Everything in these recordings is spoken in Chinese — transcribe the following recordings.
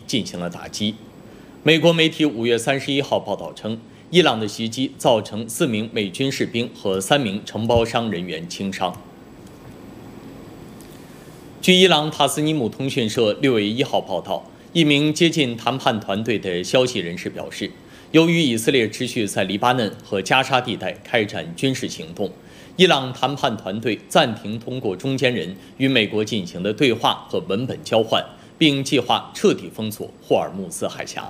进行了打击。美国媒体5月31号报道称，伊朗的袭击造成4名美军士兵和3名承包商人员轻伤。据伊朗塔斯尼姆通讯社6月1号报道，一名接近谈判团队的消息人士表示，由于以色列持续在黎巴嫩和加沙地带开展军事行动，伊朗谈判团队暂停通过中间人与美国进行的对话和文本交换，并计划彻底封锁霍尔木兹海峡。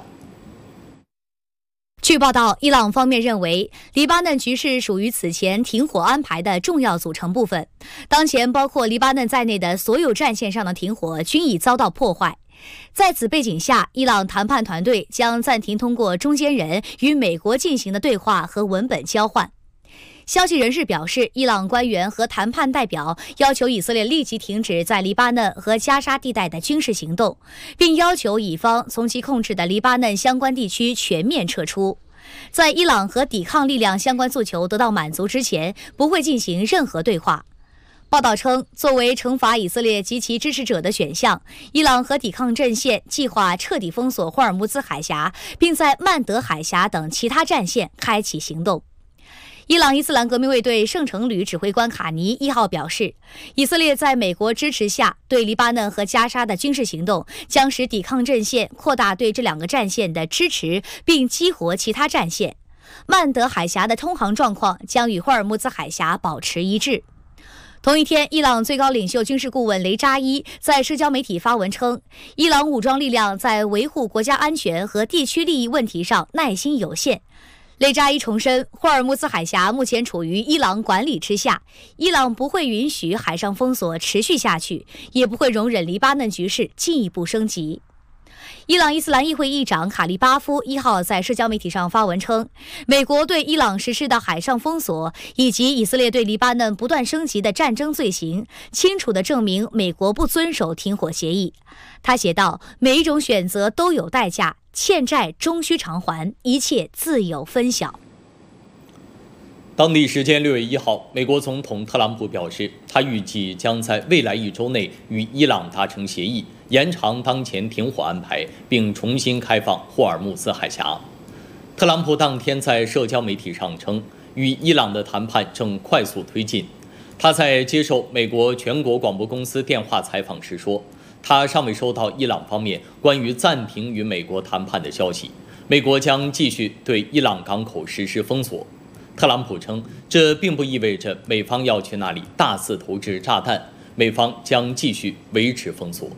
据报道，伊朗方面认为，黎巴嫩局势属于此前停火安排的重要组成部分。当前，包括黎巴嫩在内的所有战线上的停火均已遭到破坏。在此背景下，伊朗谈判团队将暂停通过中间人与美国进行的对话和文本交换。消息人士表示，伊朗官员和谈判代表要求以色列立即停止在黎巴嫩和加沙地带的军事行动，并要求以方从其控制的黎巴嫩相关地区全面撤出。在伊朗和抵抗力量相关诉求得到满足之前，不会进行任何对话。报道称，作为惩罚以色列及其支持者的选项，伊朗和抵抗阵线计划彻底封锁霍尔木兹海峡，并在曼德海峡等其他战线开启行动。伊朗伊斯兰革命卫队圣城旅指挥官卡尼1号表示，以色列在美国支持下对黎巴嫩和加沙的军事行动，将使抵抗阵线扩大对这2个战线的支持，并激活其他战线。曼德海峡的通航状况将与霍尔木兹海峡保持一致。同一天，伊朗最高领袖军事顾问雷扎伊在社交媒体发文称，伊朗武装力量在维护国家安全和地区利益问题上耐心有限。雷扎伊重申，霍尔木兹海峡目前处于伊朗管理之下，伊朗不会允许海上封锁持续下去，也不会容忍黎巴嫩局势进一步升级。伊朗伊斯兰议会议长卡利巴夫1号在社交媒体上发文称，美国对伊朗实施的海上封锁以及以色列对黎巴嫩不断升级的战争罪行，清楚地证明美国不遵守停火协议。他写道，每一种选择都有代价，欠债终须偿还，一切自有分晓。 当地时间6月1号，美国总统特朗普表示，他预计将在未来1周内与伊朗达成协议，延长当前停火安排，并重新开放霍尔木兹海峡。特朗普当天在社交媒体上称，与伊朗的谈判正快速推进。他在接受美国全国广播公司电话采访时说，他尚未收到伊朗方面关于暂停与美国谈判的消息，美国将继续对伊朗港口实施封锁。特朗普称，这并不意味着美方要去那里大肆投掷炸弹，美方将继续维持封锁。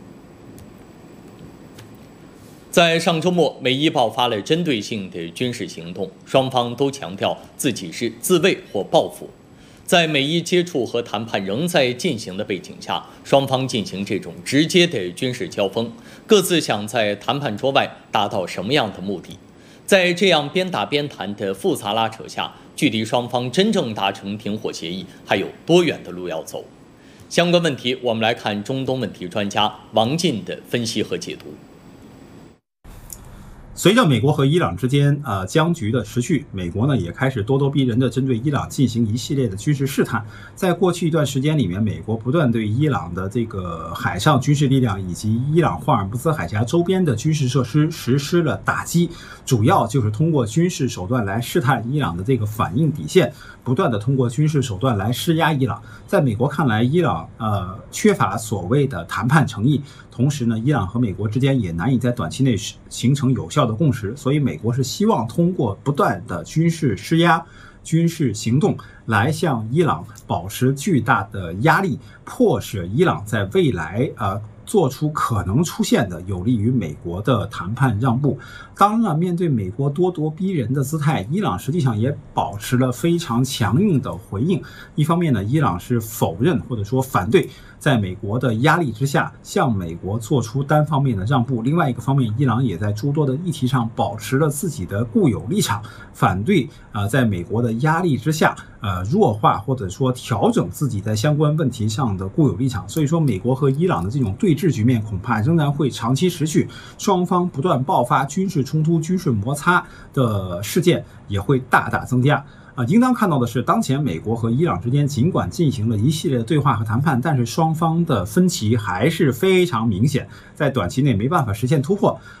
在上周末，美伊爆发了针对性的军事行动，双方都强调自己是自卫或报复。在美伊接触和谈判仍在进行的背景下，双方进行这种直接的军事交锋，各自想在谈判桌外达到什么样的目的？在这样边打边谈的复杂拉扯下，距离双方真正达成停火协议还有多远的路要走？相关问题，我们来看中东问题专家王进的分析和解读。 随着美国和伊朗之间僵局的持续，美国呢也开始咄咄逼人的针对伊朗进行一系列的军事试探。在过去一段时间里面，美国不断对伊朗的这个海上军事力量以及伊朗霍尔木兹海峡周边的军事设施实施了打击，主要就是通过军事手段来试探伊朗的这个反应底线，不断的通过军事手段来施压伊朗。在美国看来，伊朗缺乏所谓的谈判诚意，同时呢，伊朗和美国之间也难以在短期内形成有效的共识，所以美国是希望通过不断的军事施压、军事行动来向伊朗保持巨大的压力，迫使伊朗在未来做出可能出现的有利于美国的谈判让步。当然，面对美国咄咄逼人的姿态，伊朗实际上也保持了非常强硬的回应。一方面呢，伊朗是否认或者说反对在美国的压力之下向美国做出单方面的让步，另外一个方面，伊朗也在诸多的议题上保持了自己的固有立场，反对在美国的压力之下弱化或者说调整自己在相关问题上的固有立场。所以说，美国和伊朗的这种对峙局面恐怕仍然会长期持续，双方不断爆发军事冲突、军事摩擦的事件也会大大增加。应当看到的是，当前美国和伊朗之间尽管进行了一系列的对话和谈判，但是双方的分歧还是非常明显，在短期内没办法实现突破。